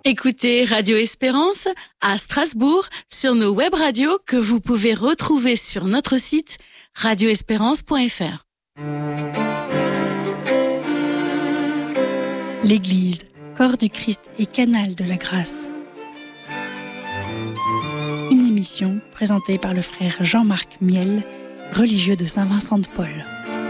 Écoutez Radio Espérance à Strasbourg sur nos web radios que vous pouvez retrouver sur notre site radioespérance.fr. L'Église, corps du Christ et canal de la grâce. Une émission présentée par le frère Jean-Marc Miel, religieux de Saint-Vincent-de-Paul.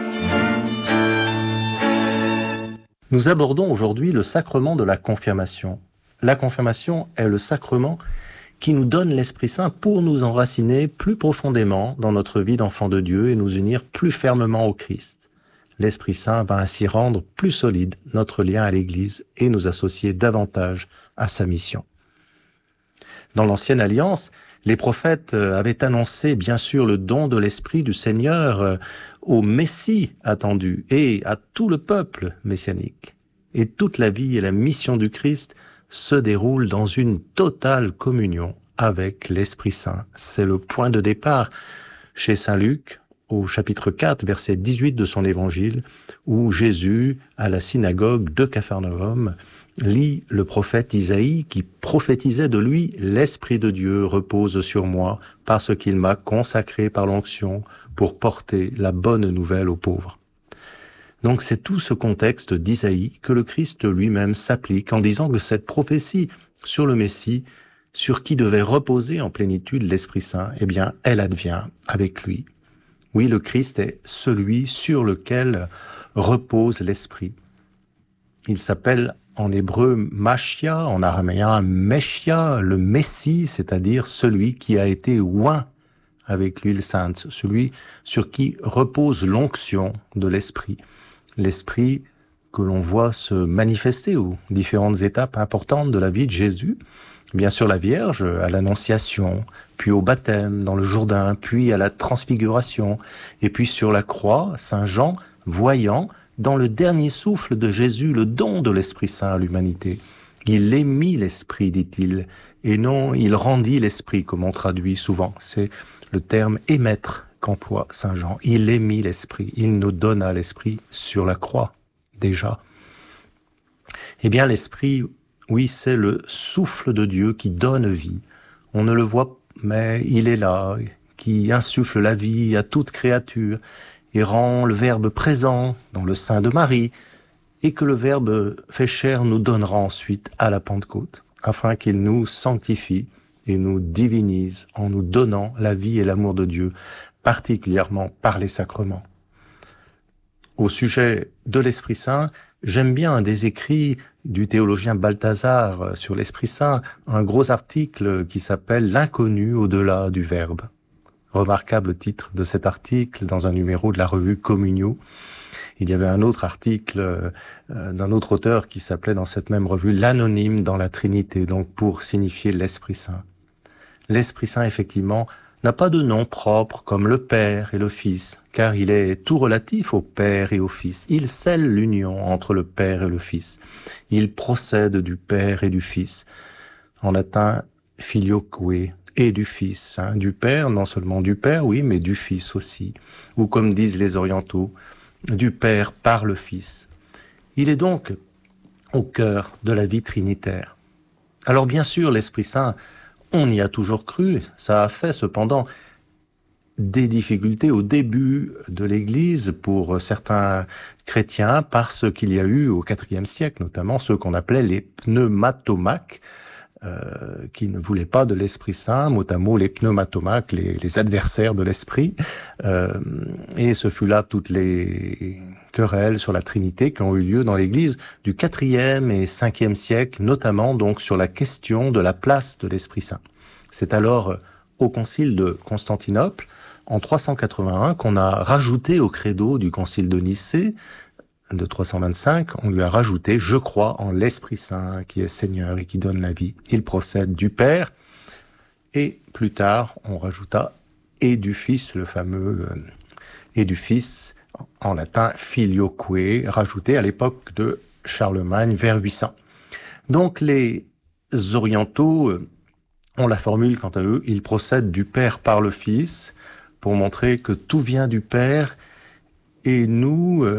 Nous abordons aujourd'hui le sacrement de la confirmation. La confirmation est le sacrement qui nous donne l'Esprit Saint pour nous enraciner plus profondément dans notre vie d'enfant de Dieu et nous unir plus fermement au Christ. L'Esprit Saint va ainsi rendre plus solide notre lien à l'Église et nous associer davantage à sa mission. Dans l'Ancienne Alliance, les prophètes avaient annoncé bien sûr le don de l'Esprit du Seigneur au Messie attendu et à tout le peuple messianique. Et toute la vie et la mission du Christ se déroulent dans une totale communion avec l'Esprit Saint. C'est le point de départ chez Saint Luc, au chapitre 4, verset 18 de son évangile, où Jésus, à la synagogue de Capharnaüm, lit le prophète Isaïe qui prophétisait de lui « L'Esprit de Dieu repose sur moi parce qu'il m'a consacré par l'onction pour porter la bonne nouvelle aux pauvres ». Donc c'est tout ce contexte d'Isaïe que le Christ lui-même s'applique en disant que cette prophétie sur le Messie, sur qui devait reposer en plénitude l'Esprit Saint, eh bien elle advient avec lui. Oui, le Christ est celui sur lequel repose l'Esprit. Il s'appelle en hébreu Machia, en araméen Meshia, le Messie, c'est-à-dire celui qui a été oint avec l'huile sainte, celui sur qui repose l'onction de l'Esprit. L'Esprit que l'on voit se manifester aux différentes étapes importantes de la vie de Jésus. Bien sûr la Vierge à l'Annonciation, puis au baptême dans le Jourdain, puis à la Transfiguration, et puis sur la croix, Saint Jean, voyant dans le dernier souffle de Jésus le don de l'Esprit Saint à l'humanité. Il émit l'Esprit, dit-il, et non il rendit l'Esprit, comme on traduit souvent. C'est le terme émettre qu'emploie Saint Jean. Il émit l'Esprit, il nous donna l'Esprit sur la croix, déjà. Eh bien l'Esprit, oui, c'est le souffle de Dieu qui donne vie. On ne le voit, mais il est là, qui insuffle la vie à toute créature et rend le Verbe présent dans le sein de Marie, et que le Verbe fait chair nous donnera ensuite à la Pentecôte, afin qu'il nous sanctifie et nous divinise en nous donnant la vie et l'amour de Dieu, particulièrement par les sacrements. Au sujet de l'Esprit Saint, j'aime bien un des écrits du théologien Balthazar sur l'Esprit Saint, un gros article qui s'appelle « L'inconnu au-delà du Verbe ». Remarquable titre de cet article dans un numéro de la revue Communio. Il y avait un autre article d'un autre auteur qui s'appelait dans cette même revue « L'anonyme dans la Trinité », donc pour signifier l'Esprit Saint. L'Esprit Saint, effectivement, n'a pas de nom propre comme le Père et le Fils, car il est tout relatif au Père et au Fils. Il scelle l'union entre le Père et le Fils. Il procède du Père et du Fils. En latin, filioque, et du Fils. Du Père, non seulement du Père, oui, mais du Fils aussi. Ou comme disent les orientaux, du Père par le Fils. Il est donc au cœur de la vie trinitaire. Alors bien sûr, l'Esprit Saint, on y a toujours cru, ça a fait cependant des difficultés au début de l'Église pour certains chrétiens parce qu'il y a eu au IVe siècle notamment ceux qu'on appelait les pneumatomaques qui ne voulaient pas de l'Esprit Saint, mot à mot les pneumatomaques, les adversaires de l'Esprit, et ce fut là toutes les querelles sur la Trinité qui ont eu lieu dans l'Église du IVe et Ve siècle, notamment donc sur la question de la place de l'Esprit Saint. C'est alors au Concile de Constantinople, en 381, qu'on a rajouté au credo du Concile de Nicée, de 325, on lui a rajouté « Je crois en l'Esprit Saint qui est Seigneur et qui donne la vie ». Il procède du Père, et plus tard, on rajouta « et du Fils », le fameux « et du Fils », en latin « filioque », rajouté à l'époque de Charlemagne vers 800. Donc les orientaux ont la formule, quant à eux, ils procèdent du Père par le Fils, pour montrer que tout vient du Père, et nous...